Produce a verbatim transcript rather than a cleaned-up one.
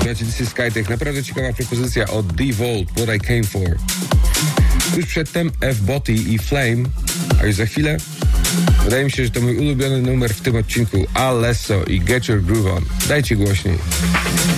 Słuchajcie, this is Skytech. Naprawdę ciekawa propozycja od The Vault, What I Came For. Tuż przedtem F-Boty i Flame, a już za chwilę wydaje mi się, że to mój ulubiony numer w tym odcinku, Alesso i Get Your Groove On. Dajcie głośniej.